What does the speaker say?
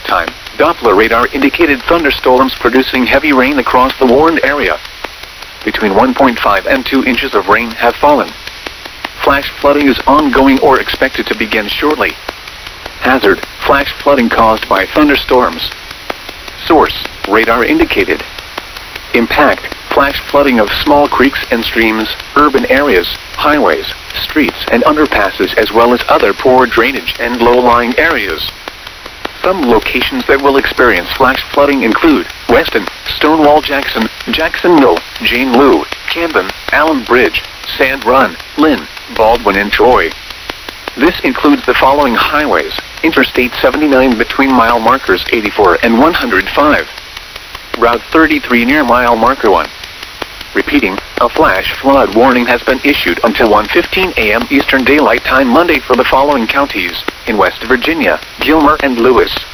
time, Doppler radar indicated thunderstorms producing heavy rain across the warned area. Between 1.5 and 2 inches of rain have fallen. Flash flooding is ongoing or expected to begin shortly. Hazard: flash flooding caused by thunderstorms. Source: radar indicated. Impact: flash flooding of small creeks and streams, urban areas, highways, streets and underpasses, as well as other poor drainage and low-lying areas. Some locations that will experience flash flooding include Weston, Stonewall Jackson, Jackson Mill, Jane Lou, Camden, Allen Bridge, Sand Run, Lynn, Baldwin and Troy. This includes the following highways: Interstate 79 between mile markers 84 and 105. Route 33 near mile marker 1. Repeating, a flash flood warning has been issued until 1:15 a.m. Eastern Daylight Time Monday for the following counties: in West Virginia, Gilmer and Lewis,